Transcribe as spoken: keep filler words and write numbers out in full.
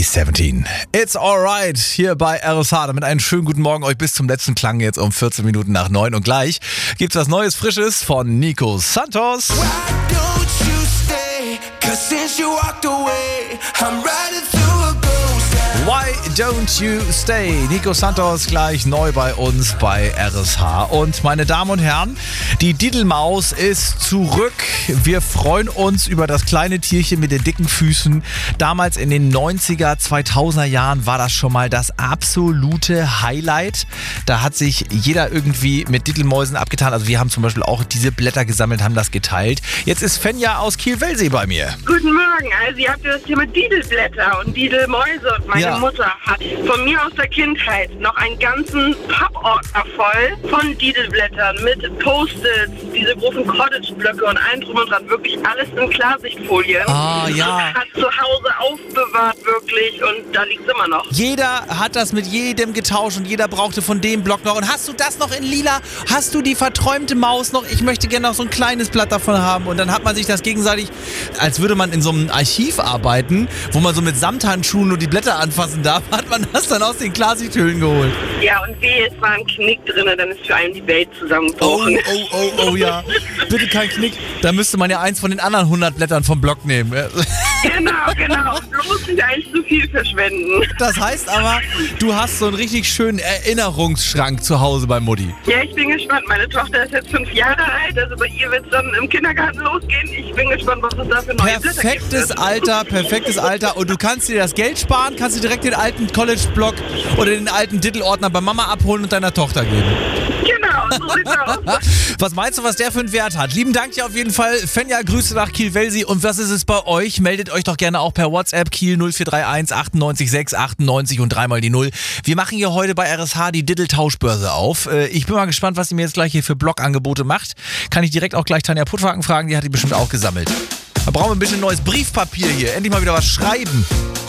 B siebzehn. It's alright hier bei R S H. Damit einen schönen guten Morgen euch bis zum letzten Klang jetzt um vierzehn Minuten nach neun. Und gleich gibt's was Neues, Frisches von Nico Santos. Why don't you stay? 'Cause since you walked away, I'm riding through a ghost town. Why don't you stay? Nico Santos gleich neu bei uns bei R S H. Und meine Damen und Herren, die Diddlemaus ist zurück. Wir freuen uns über das kleine Tierchen mit den dicken Füßen. Damals in den neunziger, zweitausender Jahren war das schon mal das absolute Highlight. Da hat sich jeder irgendwie mit Diddlemäusen abgetan. Also wir haben zum Beispiel auch diese Blätter gesammelt, haben das geteilt. Jetzt ist Fenja aus Kiel-Welsee bei mir. Guten Morgen. Also ihr habt ja das Thema Didelblätter und Didelmäuse und meine Ja. Mutter hat von mir aus der Kindheit noch einen ganzen Pappordner voll von Didelblättern mit Post-its, diese großen Cottage-Blöcke und allem drum und dran. Wirklich alles in Klarsichtfolien. Ah, ja. Hat zu Hause aufbewahrt wirklich und da liegt es immer noch. Jeder hat das mit jedem getauscht und jeder brauchte von dem Block noch. Und hast du das noch in lila? Hast du die verträumte Maus noch? Ich möchte gerne noch so ein kleines Blatt davon haben. Und dann hat man sich das gegenseitig, als würde man in so einem Archiv arbeiten, wo man so mit Samthandschuhen nur die Blätter anfassen darf, hat man das dann aus den Klarsichthüllen geholt. Ja, und wehe, es war ein Knick drin, dann ist für einen die Welt Oh, zusammengebrochen. oh, oh, oh, ja. Bitte kein Knick. Da müsste man ja eins von den anderen hundert Blättern vom Block nehmen. Genau, genau. Bloß nicht eigentlich zu viel verschwenden. Das heißt aber, du hast so einen richtig schönen Erinnerungsschrank zu Hause bei Mutti. Ja, ich bin gespannt. Meine Tochter ist jetzt fünf Jahre alt, also bei ihr wird es dann im Kindergarten losgehen. Ich bin gespannt, was es da für neue Blätter Perfektes gibt. Alter, perfektes Alter. Und du kannst dir das Geld sparen, kannst dir direkt den alten College-Block oder den alten Diddle-Ordner bei Mama abholen und deiner Tochter geben. Genau, so sieht's aus. Was meinst du, was der für einen Wert hat? Lieben Dank dir auf jeden Fall. Fenja, Grüße nach Kiel-Welsee. Und was ist es bei euch? Meldet euch doch gerne auch per WhatsApp Kiel null vier drei eins achtundneunzig sechs achtundneunzig und dreimal die null. Wir machen hier heute bei R S H die Diddle-Tauschbörse auf. Äh, Ich bin mal gespannt, was sie mir jetzt gleich hier für Blogangebote macht. Kann ich direkt auch gleich Tanja Puttwagen fragen, die hat die bestimmt auch gesammelt. Da brauchen wir ein bisschen neues Briefpapier hier. Endlich mal wieder was schreiben.